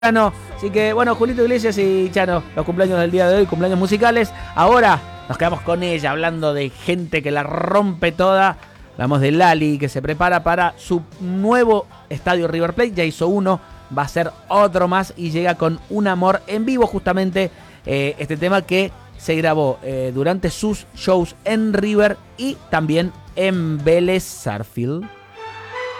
Chano. Así que bueno, Julito Iglesias y Chano, los cumpleaños del día de hoy, cumpleaños musicales. Ahora nos quedamos con ella, hablando de gente que la rompe toda. Hablamos de Lali, que se prepara para su nuevo estadio River Plate. Ya hizo uno, va a ser otro más y llega con Un Amor en vivo, justamente este tema que se grabó durante sus shows en River y también en Vélez Sarsfield.